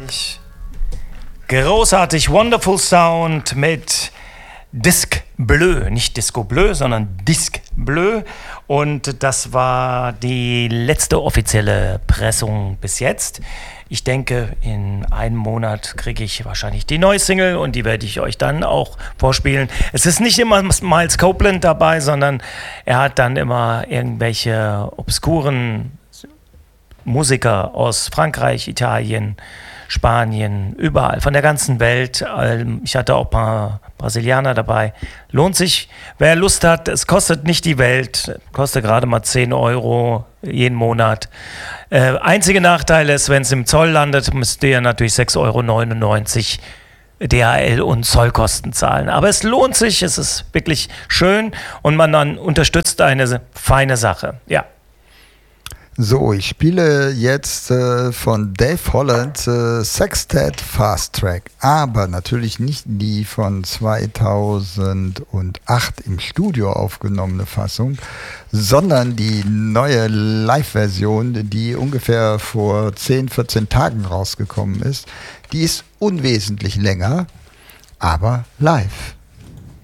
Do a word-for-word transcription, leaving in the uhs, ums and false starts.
Großartig. Großartig, Wonderful Sound mit Disque Bleu, nicht Disco Bleu, sondern Disque Bleu. Und das war die letzte offizielle Pressung bis jetzt. Ich denke, in einem Monat kriege ich wahrscheinlich die neue Single und die werde ich euch dann auch vorspielen. Es ist nicht immer Miles Copeland dabei, sondern er hat dann immer irgendwelche obskuren Musiker aus Frankreich, Italien, Spanien, überall, von der ganzen Welt. Ich hatte auch ein paar Brasilianer dabei. Lohnt sich, wer Lust hat, es kostet nicht die Welt, kostet gerade mal zehn Euro jeden Monat. Äh, einzige Nachteil ist, wenn es im Zoll landet, müsst ihr natürlich sechs Euro neunundneunzig D H L und Zollkosten zahlen. Aber es lohnt sich, es ist wirklich schön und man dann unterstützt eine feine Sache. Ja. So, ich spiele jetzt äh, von Dave Holland äh, Sextet Fast Track, aber natürlich nicht die von zweitausendacht im Studio aufgenommene Fassung, sondern die neue Live-Version, die ungefähr vor zehn, vierzehn Tagen rausgekommen ist. Die ist unwesentlich länger, aber live.